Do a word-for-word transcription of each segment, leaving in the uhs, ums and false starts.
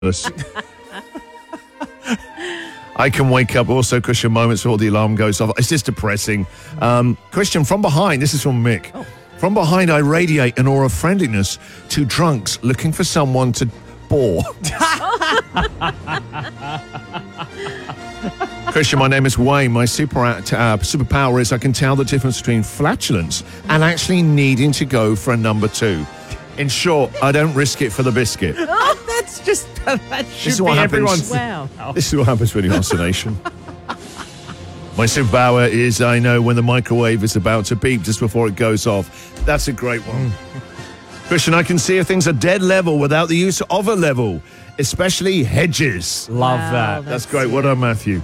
I can wake up also, Christian, moments before the alarm goes off. It's just depressing. Um, Christian, from behind, this is from Mick. Oh. From behind, I radiate an aura of friendliness to drunks looking for someone to bore. Christian, my name is Wayne. My super uh, superpower is I can tell the difference between flatulence and actually needing to go for a number two. In short, I don't risk it for the biscuit. Oh, that's just, that should is be what everyone's. Wow. This is what happens when you're on sedation. My superpower is I know when the microwave is about to beep just before it goes off. That's a great one. Mm. Christian, I can see if things are dead level without the use of a level, especially hedges. Love Wow, that. That's great. Well done, Matthew.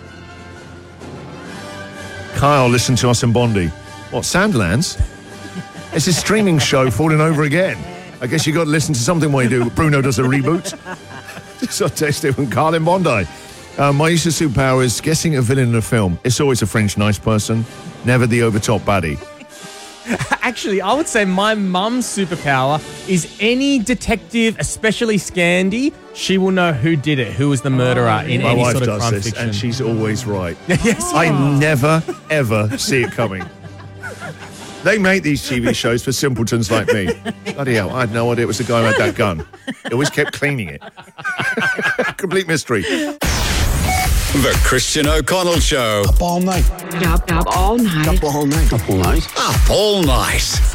Kyle, listen to us in Bondi. What, Sandlands? It's a streaming show falling over again. I guess you got to listen to something while you do. Bruno does a reboot. So text it from Carl in Bondi. Uh, my use of superpower is guessing a villain in a film. It's always a French nice person, never the overtop baddie. Actually, I would say my mum's superpower is any detective, especially Scandi, she will know who did it, who was the murderer oh, in my any wife sort of does crime this, fiction. and she's always right. Yes. I never, ever see it coming. They make these T V shows for simpletons like me. Bloody hell, I had no idea it was the guy who had that gun. He always kept cleaning it. Complete mystery. The Christian O'Connell Show. Up all night. Up, up all night. Up all night. Up all night. Up all night.